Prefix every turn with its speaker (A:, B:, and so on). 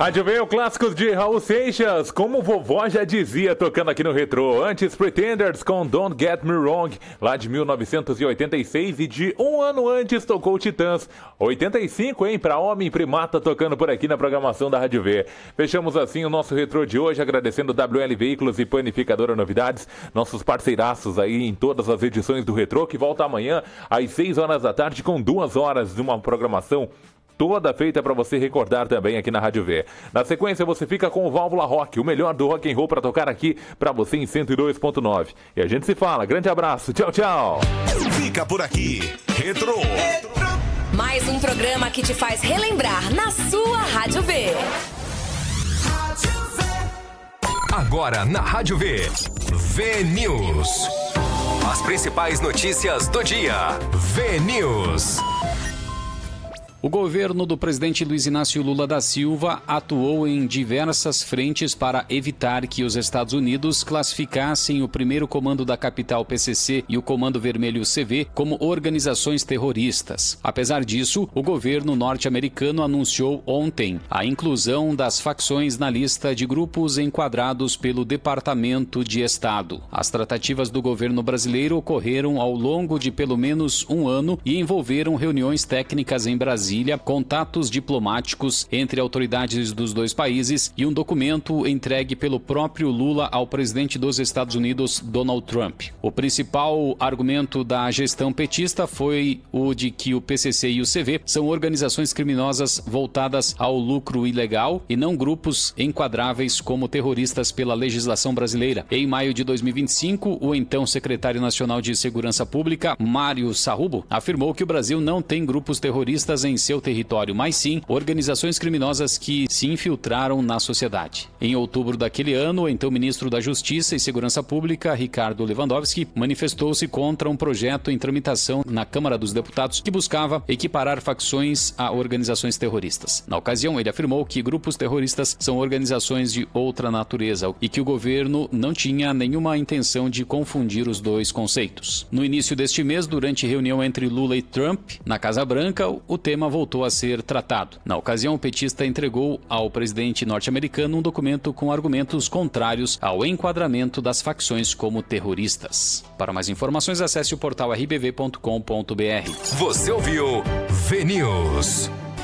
A: Rádio Veio, clássicos de Raul Seixas, como vovó já dizia, tocando aqui no Retrô. Antes, Pretenders com Don't Get Me Wrong, lá de 1986, e de um ano antes tocou Titãs. 85, hein, pra Homem Primata, tocando por aqui na programação da Rádio V. Fechamos assim o nosso Retrô de hoje, agradecendo WL Veículos e Panificadora Novidades, nossos parceiraços aí em todas as edições do Retrô, que volta amanhã às 6 horas da tarde com 2 horas de uma programação toda feita para você recordar também aqui na Rádio V. Na sequência você fica com o Válvula Rock, o melhor do rock and roll para tocar aqui para você em 102.9. E a gente se fala. Grande abraço. Tchau, tchau.
B: Fica por aqui. Retrô.
C: Mais um programa que te faz relembrar na sua Rádio V.
D: Agora na Rádio V. V News. As principais notícias do dia. V News.
E: O governo do presidente Luiz Inácio Lula da Silva atuou em diversas frentes para evitar que os Estados Unidos classificassem o primeiro comando da capital PCC e o Comando Vermelho CV como organizações terroristas. Apesar disso, o governo norte-americano anunciou ontem a inclusão das facções na lista de grupos enquadrados pelo Departamento de Estado. As tratativas do governo brasileiro ocorreram ao longo de pelo menos um ano e envolveram reuniões técnicas em Brasília, contatos diplomáticos entre autoridades dos dois países e um documento entregue pelo próprio Lula ao presidente dos Estados Unidos, Donald Trump. O principal argumento da gestão petista foi o de que o PCC e o CV são organizações criminosas voltadas ao lucro ilegal e não grupos enquadráveis como terroristas pela legislação brasileira. Em maio de 2025, o então secretário nacional de Segurança Pública, Mário Sarrubo, afirmou que o Brasil não tem grupos terroristas em seu território, mas sim organizações criminosas que se infiltraram na sociedade. Em outubro daquele ano, o então ministro da Justiça e Segurança Pública, Ricardo Lewandowski, manifestou-se contra um projeto em tramitação na Câmara dos Deputados que buscava equiparar facções a organizações terroristas. Na ocasião, ele afirmou que grupos terroristas são organizações de outra natureza e que o governo não tinha nenhuma intenção de confundir os dois conceitos. No início deste mês, durante reunião entre Lula e Trump, na Casa Branca, o tema voltou a ser tratado. Na ocasião, o petista entregou ao presidente norte-americano um documento com argumentos contrários ao enquadramento das facções como terroristas. Para mais informações, acesse o portal rbv.com.br.
D: Você ouviu V News.